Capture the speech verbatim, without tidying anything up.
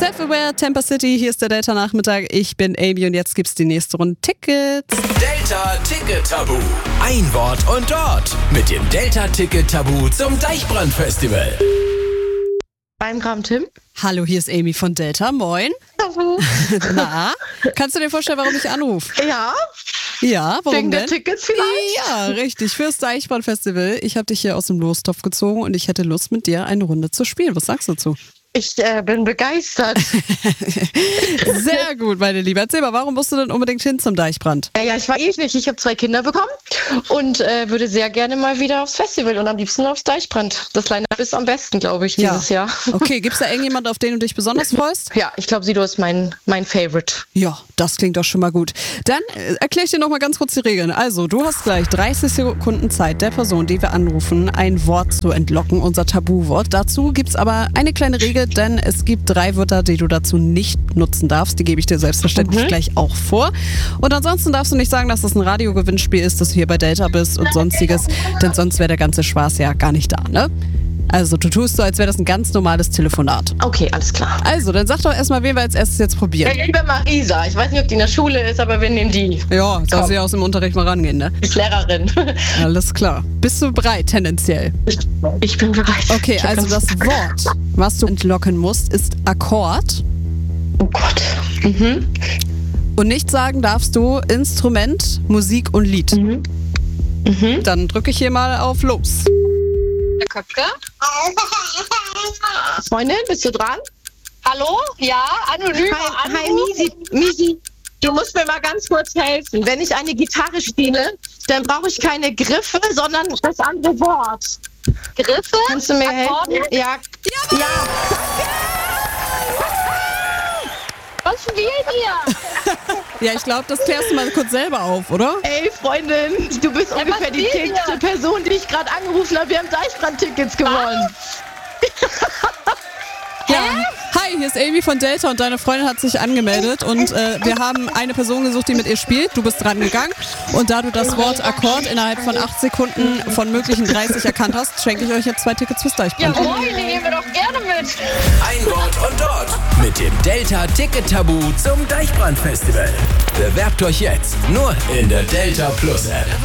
Self-Aware, Tampa City, hier ist der Delta-Nachmittag. Ich bin Amy und jetzt gibt's die nächste Runde Tickets. Delta Ticket Tabu. Ein Wort und Ort mit dem Delta Ticket Tabu zum Deichbrand-Festival. Beim Graben Tim. Hallo, hier ist Amy von Delta. Moin. Hallo. Na, kannst du dir vorstellen, warum ich anrufe? Ja. Ja, warum Wegen denn? der Tickets vielleicht? Ja, richtig. Fürs Deichbrand-Festival. Ich habe dich hier aus dem Lostopf gezogen und ich hätte Lust, mit dir eine Runde zu spielen. Was sagst du dazu? Ich äh, bin begeistert. Sehr gut, meine Liebe. Erzähl mal, warum musst du denn unbedingt hin zum Deichbrand? Ja, ja, ich war ewig nicht. Ich habe zwei Kinder bekommen und äh, würde sehr gerne mal wieder aufs Festival und am liebsten aufs Deichbrand. Das Line-Up ist am besten, glaube ich, dieses ja. Jahr. Okay, gibt's da irgendjemand, auf den du dich besonders freust? Ja, ich glaube, Sido ist mein, mein Favorite. Ja, das klingt doch schon mal gut. Dann äh, erkläre ich dir noch mal ganz kurz die Regeln. Also, du hast gleich dreißig Sekunden Zeit, der Person, die wir anrufen, ein Wort zu entlocken, unser Tabuwort. Dazu gibt's aber eine kleine Regel, denn es gibt drei Wörter, die du dazu nicht nutzen darfst. Die gebe ich dir selbstverständlich mhm. gleich auch vor. Und ansonsten darfst du nicht sagen, dass das ein Radiogewinnspiel ist, dass du hier bei Delta bist und sonstiges, denn sonst wäre der ganze Spaß ja gar nicht da, ne? Also du tust so, als wäre das ein ganz normales Telefonat. Okay, alles klar. Also, dann sag doch erstmal, wen wir als erstes jetzt probieren. Ja, liebe Marisa, ich weiß nicht, ob die in der Schule ist, aber wir nehmen die. Ja, jetzt kannst du ja aus dem Unterricht mal rangehen, ne? Die ist Lehrerin. Alles klar. Bist du bereit, tendenziell? Ich, ich bin bereit. Okay, also das Wort, was du entlocken musst, ist Akkord. Oh Gott. Mhm. Und nicht sagen darfst du Instrument, Musik und Lied. Mhm. Mhm. Dann drücke ich hier mal auf Los. Herr Köpke? Freundin, bist du dran? Hallo? Ja, anonym. Hi, hi Misi, Misi, du musst mir mal ganz kurz helfen. Wenn ich eine Gitarre spiele, dann brauche ich keine Griffe, sondern das andere Wort. Griffe? Kannst du mir Akkorde? helfen? Ja. Ja. ja. Was spielt ihr? Ja, ich glaube, das klärst du mal kurz selber auf, oder? Ey, Freundin, du bist Ja, ungefähr was die spielt tägste ihr? Person, die ich gerade angerufen habe. Wir haben Deichbrand-Tickets gewonnen. Ja. Hi, hier ist Amy von Delta und deine Freundin hat sich angemeldet und äh, wir haben eine Person gesucht, die mit ihr spielt. Du bist dran gegangen und da du das Wort Akkord innerhalb von acht Sekunden von möglichen dreißig erkannt hast, schenke ich euch jetzt zwei Tickets fürs Deichbrand. Jawohl, die nehmen wir doch gerne mit. Ein Wort und Ort mit dem Delta Ticket Tabu zum Deichbrand-Festival. Bewerbt euch jetzt nur in der Delta Plus App.